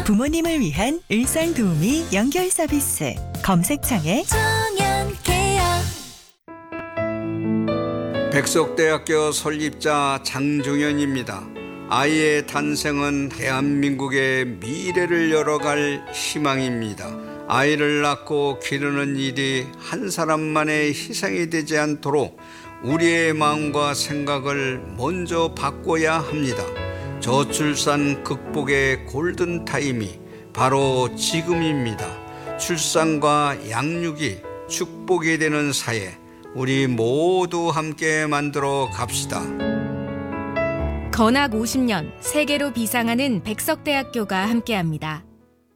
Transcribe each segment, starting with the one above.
부모님을 위한 일상 도우미 연결 서비스. 검색창에 정연케어. 백석대학교 설립자 장종현입니다. 아이의 탄생은 대한민국의 미래를 열어갈 희망입니다. 아이를 낳고 기르는 일이 한 사람만의 희생이 되지 않도록 우리의 마음과 생각을 먼저 바꿔야 합니다. 저출산 극복의 골든타임이 바로 지금입니다. 출산과 양육이 축복이 되는 사회, 우리 모두 함께 만들어 갑시다. 건학 50년 세계로 비상하는 백석대학교가 함께합니다.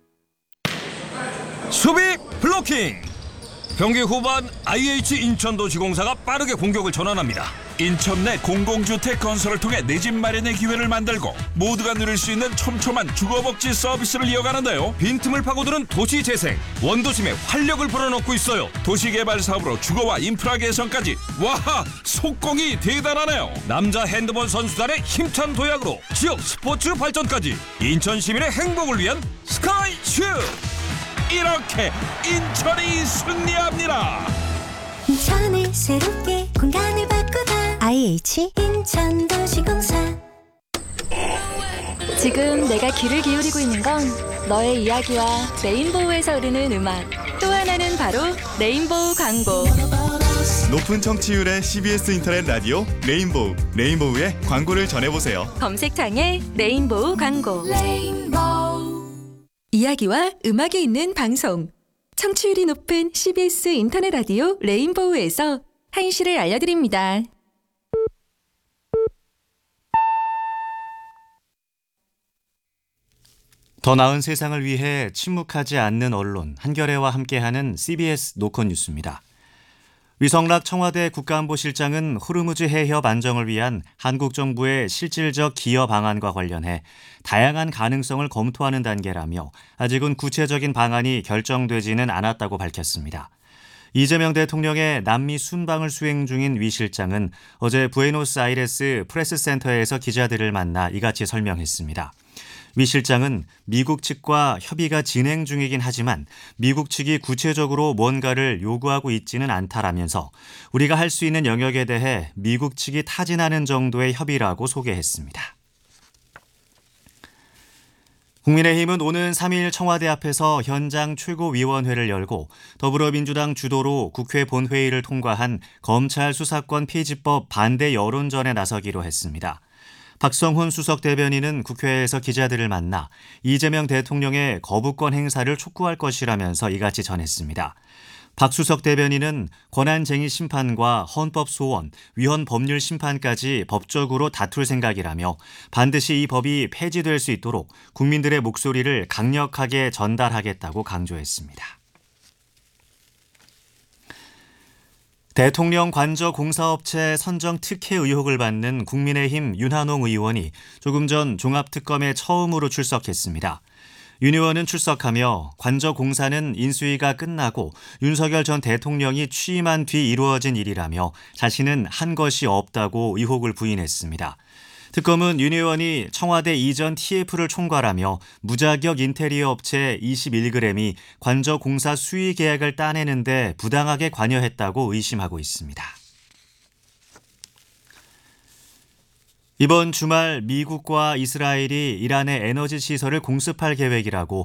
수비 블로킹! 경기 후반 IH 인천도시공사가 빠르게 공격을 전환합니다. 인천 내 공공주택 건설을 통해 내 집 마련의 기회를 만들고 모두가 누릴 수 있는 촘촘한 주거복지 서비스를 이어가는데요. 빈틈을 파고드는 도시재생, 원도심에 활력을 불어넣고 있어요. 도시개발 사업으로 주거와 인프라 개선까지. 와, 속공이 대단하네요. 남자 핸드볼 선수단의 힘찬 도약으로 지역 스포츠 발전까지. 인천 시민의 행복을 위한 스카이슈! 이렇게 인천이 승리합니다. 인천을 새롭게 공간을 바꾸다. IH 인천도시공사. 지금 내가 귀를 기울이고 있는 건 너의 이야기와 레인보우에서 흐르는 음악. 또 하나는 바로 레인보우 광고. 높은 청취율의 CBS 인터넷 라디오 레인보우. 레인보우의 광고를 전해보세요. 검색창에 레인보우 광고. 레인보우. 이야기와 음악이 있는 방송. 청취율이 높은 CBS 인터넷 라디오 레인보우에서 한시를 알려드립니다. 더 나은 세상을 위해 침묵하지 않는 언론 한겨레와 함께하는 CBS 노컷 뉴스입니다. 위성락 청와대 국가안보실장은 호르무즈 해협 안정을 위한 한국 정부의 실질적 기여 방안과 관련해 다양한 가능성을 검토하는 단계라며 아직은 구체적인 방안이 결정되지는 않았다고 밝혔습니다. 이재명 대통령의 남미 순방을 수행 중인 위 실장은 어제 부에노스아이레스 프레스센터에서 기자들을 만나 이같이 설명했습니다. 위 실장은 미국 측과 협의가 진행 중이긴 하지만 미국 측이 구체적으로 뭔가를 요구하고 있지는 않다라면서 우리가 할 수 있는 영역에 대해 미국 측이 타진하는 정도의 협의라고 소개했습니다. 국민의힘은 오는 3일 청와대 앞에서 현장 최고위원회를 열고 더불어민주당 주도로 국회 본회의를 통과한 검찰 수사권 폐지법 반대 여론전에 나서기로 했습니다. 박성훈 수석 대변인은 국회에서 기자들을 만나 이재명 대통령의 거부권 행사를 촉구할 것이라면서 이같이 전했습니다. 박 수석 대변인은 권한쟁의 심판과 헌법 소원, 위헌 법률 심판까지 법적으로 다툴 생각이라며 반드시 이 법이 폐지될 수 있도록 국민들의 목소리를 강력하게 전달하겠다고 강조했습니다. 대통령 관저 공사업체 선정 특혜 의혹을 받는 국민의힘 윤한홍 의원이 조금 전 종합특검에 처음으로 출석했습니다. 윤 의원은 출석하며 관저 공사는 인수위가 끝나고 윤석열 전 대통령이 취임한 뒤 이루어진 일이라며 자신은 한 것이 없다고 의혹을 부인했습니다. 특검은 윤 의원이 청와대 이전 TF를 총괄하며 무자격 인테리어 업체 21g이 관저 공사 수의 계약을 따내는 데 부당하게 관여했다고 의심하고 있습니다. 이번 주말 미국과 이스라엘이 이란의 에너지 시설을 공습할 계획이라고